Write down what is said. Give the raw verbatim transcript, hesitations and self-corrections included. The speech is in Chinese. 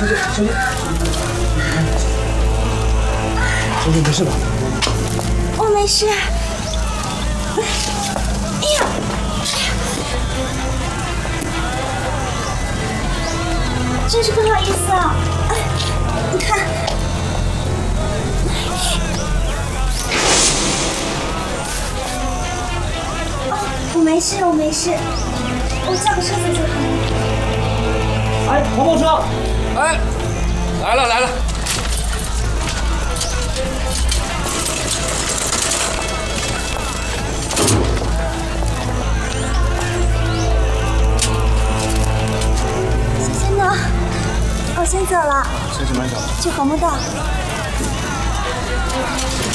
小姐，小姐，小姐没事吧？ 我没事。哎呀！真是不好意思啊！哎，你看。 我没事，我没事，我叫个车子就好了。 哎，黄包车， 哎，来了来了。 小仙呢？我先走了。 先去买酒。 去黄木道。